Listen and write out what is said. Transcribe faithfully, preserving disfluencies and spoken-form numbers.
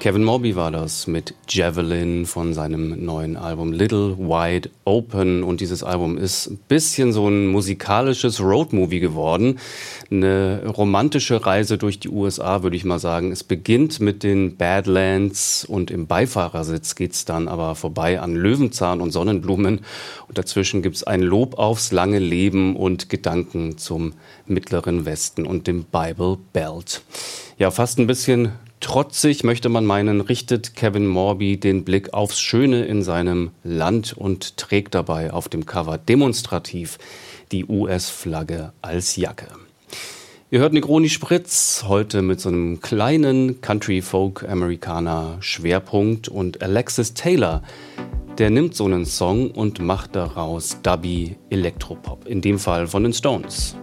Kevin Morby war das mit Javelin von seinem neuen Album Little Wide Open. Und dieses Album ist ein bisschen so ein musikalisches Roadmovie geworden. Eine romantische Reise durch die U S A, würde ich mal sagen. Es beginnt mit den Badlands und im Beifahrersitz geht's dann aber vorbei an Löwenzahn und Sonnenblumen. Und dazwischen gibt's ein Lob aufs lange Leben und Gedanken zum Mittleren Westen und dem Bible Belt. Ja, fast ein bisschen trotzig, möchte man meinen, richtet Kevin Morby den Blick aufs Schöne in seinem Land und trägt dabei auf dem Cover demonstrativ die U S-Flagge als Jacke. Ihr hört Negroni Spritz, heute mit so einem kleinen Country-Folk-Amerikaner-Schwerpunkt, und Alexis Taylor, der nimmt so einen Song und macht daraus Dubby Elektropop, in dem Fall von den Stones.